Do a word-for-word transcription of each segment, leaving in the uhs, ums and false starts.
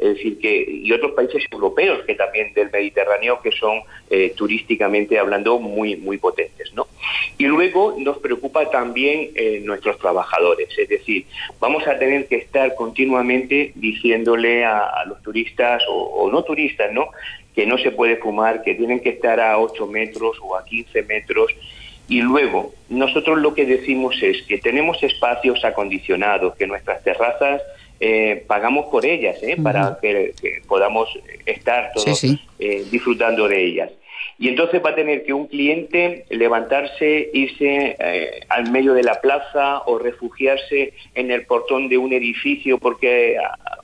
Es decir, que y otros países europeos que también del Mediterráneo que son eh, turísticamente hablando muy muy potentes, ¿no? Y luego nos preocupa también eh, nuestros trabajadores, es decir, vamos a tener que estar continuamente diciéndole a, a los turistas o, o no turistas, ¿no?, que no se puede fumar, que tienen que estar a ocho metros o a quince metros. Y luego, nosotros lo que decimos es que tenemos espacios acondicionados, que nuestras terrazas eh, pagamos por ellas, ¿eh? Uh-huh. Para que, que podamos estar todos sí, sí. Eh, disfrutando de ellas. Y entonces va a tener que un cliente levantarse, irse eh, al medio de la plaza o refugiarse en el portón de un edificio porque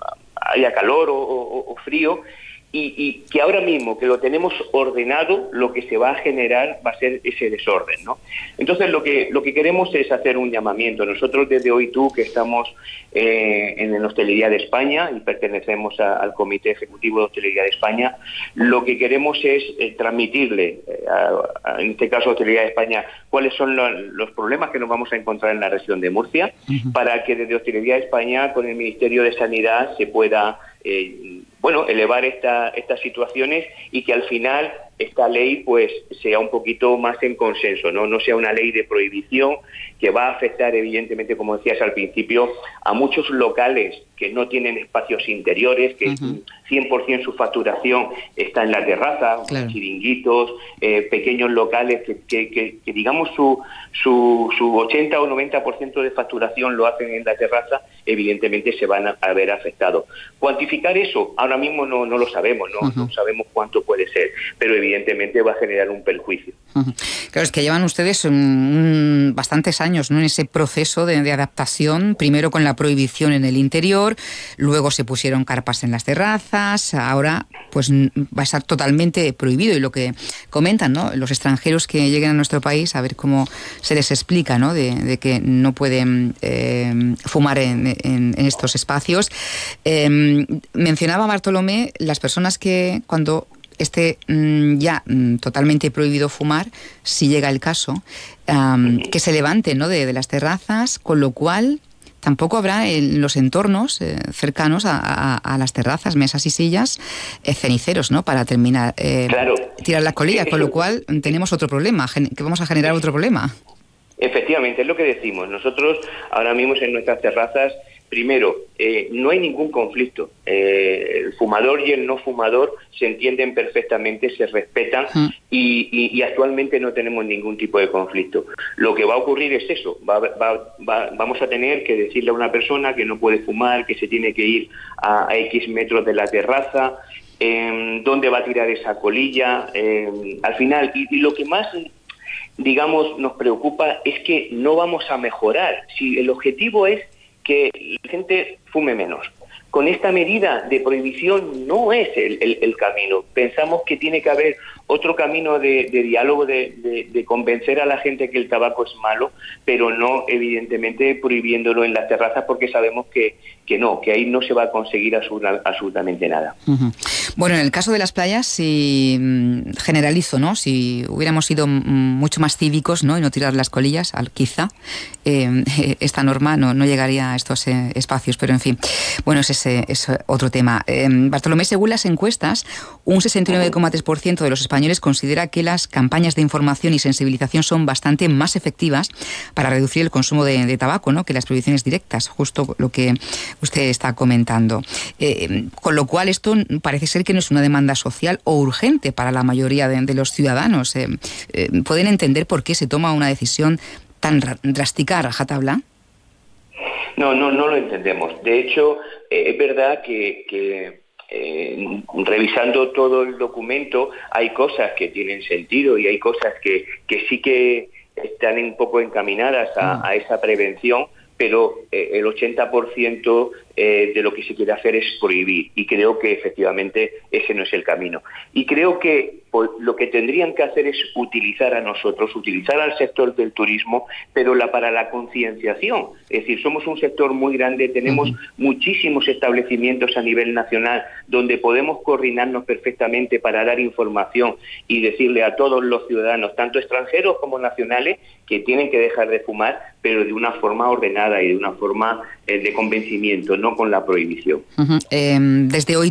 haya calor o, o, o frío. Y, y que ahora mismo que lo tenemos ordenado, lo que se va a generar va a ser ese desorden, ¿no? Entonces lo que lo que queremos es hacer un llamamiento. Nosotros desde Oitu, que estamos eh, en la Hostelería de España y pertenecemos a, al Comité Ejecutivo de Hostelería de España, lo que queremos es eh, transmitirle, eh, a, a, en este caso a Hostelería de España, cuáles son lo, los problemas que nos vamos a encontrar en la región de Murcia, uh-huh. para que desde Hostelería de España, con el Ministerio de Sanidad, se pueda Eh, bueno, elevar esta, estas situaciones y que al final esta ley pues sea un poquito más en consenso, ¿no? No sea una ley de prohibición que va a afectar evidentemente, como decías al principio, a muchos locales que no tienen espacios interiores, que uh-huh. cien por ciento su facturación está en la terraza, claro. chiringuitos, eh, pequeños locales que, que, que, que digamos su, su, su ochenta o noventa por ciento de facturación lo hacen en la terraza, evidentemente se van a, a ver afectados. Cuantificar eso, ahora mismo no, no lo sabemos, ¿no? Uh-huh. No sabemos cuánto puede ser, pero evidentemente va a generar un perjuicio. Uh-huh. Claro, es que llevan ustedes un, bastantes años, ¿no?, en ese proceso de, de adaptación, primero con la prohibición en el interior, luego se pusieron carpas en las terrazas, ahora pues va a estar totalmente prohibido. Y lo que comentan, ¿no?, los extranjeros que lleguen a nuestro país, a ver cómo se les explica, ¿no?, de, de que no pueden eh, fumar en, en, en estos espacios. Eh, mencionaba Bartolomé las personas que cuando esté mmm, ya mmm, totalmente prohibido fumar, si llega el caso, um, que se levanten, ¿no?, de, de las terrazas, con lo cual tampoco habrá en los entornos eh, cercanos a, a, a las terrazas, mesas y sillas, eh, ceniceros, ¿no?, para terminar, eh, claro. tirar las colillas, con lo cual tenemos otro problema, que vamos a generar otro problema. Efectivamente, es lo que decimos. Nosotros ahora mismo en nuestras terrazas, primero, eh, no hay ningún conflicto. Eh, el fumador y el no fumador se entienden perfectamente, se respetan uh-huh. y, y, y actualmente no tenemos ningún tipo de conflicto. Lo que va a ocurrir es eso. Va, va, va, vamos a tener que decirle a una persona que no puede fumar, que se tiene que ir a, a X metros de la terraza, eh, dónde va a tirar esa colilla. Eh, al final, y, y lo que más, digamos, nos preocupa es que no vamos a mejorar. Si el objetivo es que la gente fume menos, con esta medida de prohibición no es el, el, el camino. Pensamos que tiene que haber otro camino de, de diálogo, de, de, de convencer a la gente que el tabaco es malo, pero no evidentemente prohibiéndolo en las terrazas, porque sabemos que, que no, que ahí no se va a conseguir absoluta, absolutamente nada. Uh-huh. Bueno, en el caso de las playas, si generalizo, ¿no?, si hubiéramos sido mucho más cívicos, ¿no?, y no tirar las colillas, quizá eh, esta norma no, no llegaría a estos eh, espacios, pero en fin, bueno, ese es, es otro tema. Eh, Bartolomé, según las encuestas, un sesenta y nueve coma tres por ciento de los españoles considera que las campañas de información y sensibilización son bastante más efectivas para reducir el consumo de, de tabaco, ¿no?, que las prohibiciones directas, justo lo que usted está comentando. Eh, con lo cual, esto parece ser que no es una demanda social o urgente para la mayoría de, de los ciudadanos. Eh, eh, ¿Pueden entender por qué se toma una decisión tan drástica a rajatabla? No, no, no lo entendemos. De hecho, eh, es verdad que, que eh, revisando todo el documento hay cosas que tienen sentido y hay cosas que, que sí que están un poco encaminadas a, a esa prevención, pero eh, el ochenta por ciento eh, de lo que se quiere hacer es prohibir, y creo que efectivamente ese no es el camino. Y creo que pues, lo que tendrían que hacer es utilizar a nosotros, utilizar al sector del turismo, pero la, para la concienciación. Es decir, somos un sector muy grande, tenemos uh-huh. muchísimos establecimientos a nivel nacional donde podemos coordinarnos perfectamente para dar información y decirle a todos los ciudadanos, tanto extranjeros como nacionales, que tienen que dejar de fumar, pero de una forma ordenada y de una forma eh, de convencimiento, no con la prohibición. Uh-huh. Eh, desde hoy